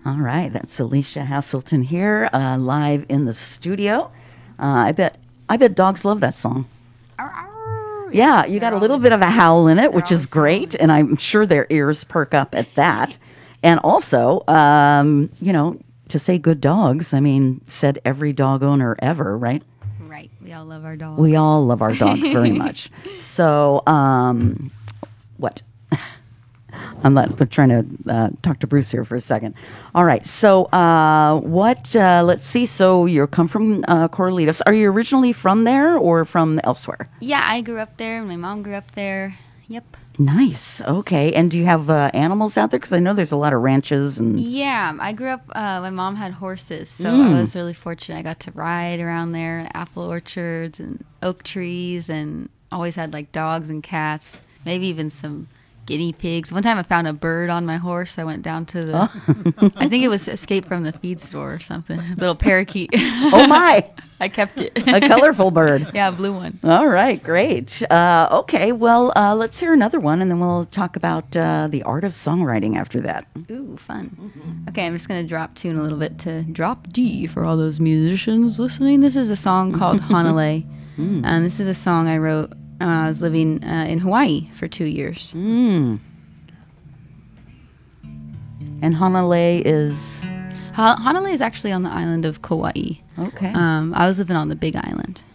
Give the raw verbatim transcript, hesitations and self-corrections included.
All right, that's Alicia Haselton here, uh, live in the studio. Uh, I bet, I bet dogs love that song. Yeah, you got a little bit of a howl in it, which is great, and I'm sure their ears perk up at that. And also, um, you know, to say good dogs, I mean, said every dog owner ever, right? Right. We all love our dogs. We all love our dogs very much. So, um, what? I'm, not, I'm trying to uh, talk to Bruce here for a second. All right. So, uh, what? Uh, let's see. So, you come from uh, Corralitos. Are you originally from there or from elsewhere? Yeah, I grew up there. My mom grew up there. Yep. Nice. Okay. And do you have uh, animals out there? Because I know there's a lot of ranches and. Yeah, I grew up. Uh, my mom had horses, so Mm. I was really fortunate. I got to ride around there, apple orchards and oak trees, and always had like dogs and cats. Maybe even some guinea pigs. One time I found a bird on my horse. I went down to the, oh. I think it was Escape from the Feed Store or something. A little parakeet. Oh my. I kept it. A colorful bird. Yeah, a blue one. All right, great. Uh, okay, well, uh, let's hear another one, and then we'll talk about uh, the art of songwriting after that. Ooh, fun. Mm-hmm. Okay, I'm just going to drop tune a little bit to drop D for all those musicians listening. This is a song called Hanalei, mm. and this is a song I wrote when I was living uh, in Hawaii for two years. Mm. And Hanalei is? Ha- Hanalei is actually on the island of Kauai. Okay. Um, I was living on the Big Island.